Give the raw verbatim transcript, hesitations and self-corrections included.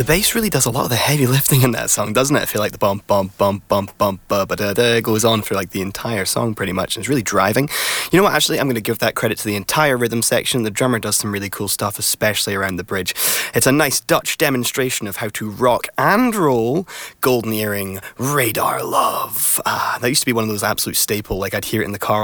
The bass really does a lot of the heavy lifting in that song, doesn't it? I feel like the bump, bump, bump, bump, bump, ba da da goes on for like the entire song pretty much, and it's really driving. You know what, actually, I'm going to give that credit to the entire rhythm section. The drummer does some really cool stuff, especially around the bridge. It's a nice Dutch demonstration of how to rock and roll Golden Earring, Radar Love. Ah, that used to be one of those absolute staple, like I'd hear it in the car